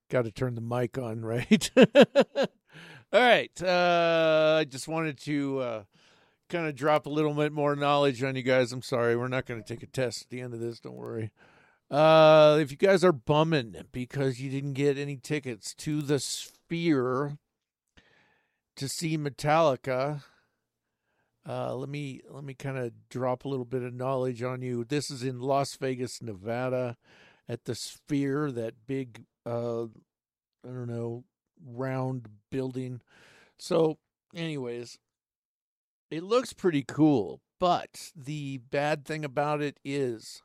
Got to turn the mic on, right? All right. I just wanted to kind of drop a little bit more knowledge on you guys. I'm sorry. We're not going to take a test at the end of this. Don't worry. If you guys are bumming because you didn't get any tickets to the Sphere to see Metallica, let me kind of drop a little bit of knowledge on you. This is in Las Vegas, Nevada, at the Sphere, that big I don't know, round building. So, anyways, it looks pretty cool, but the bad thing about it is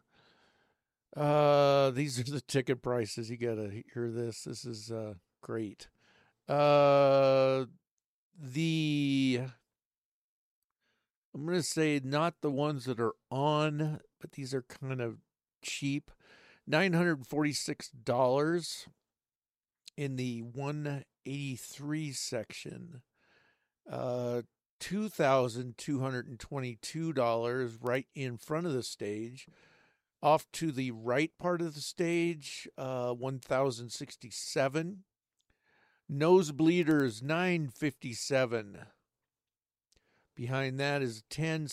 these are the ticket prices. You got to hear this. This is great. Uh the I'm going to say not the ones that are on, but these are kind of cheap. $946 in the 183 section. $2,222 right in front of the stage. Off to the right part of the stage, 1,067. Nosebleeders, 957. Behind that is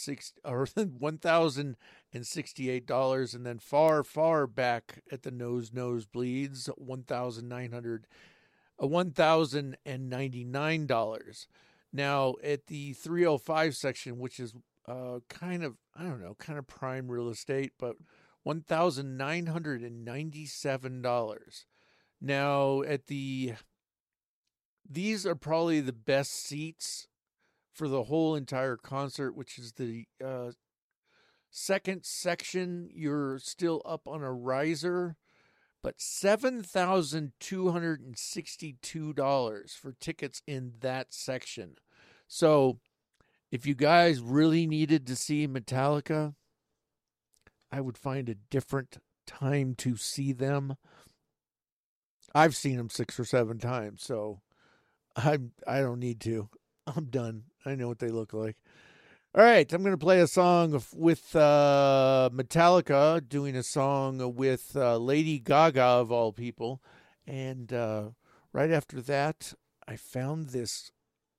$1,068, and then far back at the nosebleeds, $1,099. Now at the 305 section, which is kind of, I don't know, kind of prime real estate, but $1,997. Now at these are probably the best seats for the whole entire concert, which is the second section. You're still up on a riser, but $7,262 for tickets in that section. So if you guys really needed to see Metallica, I would find a different time to see them. I've seen them 6 or 7 times, so I don't need to. I'm done. I know what they look like. All right, I'm going to play a song with Metallica, doing a song with Lady Gaga, of all people. And right after that, I found this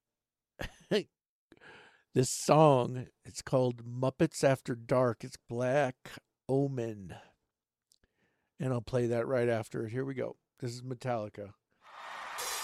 this song. It's called Muppets After Dark. It's Black Omen. And I'll play that right after it. Here we go. This is Metallica.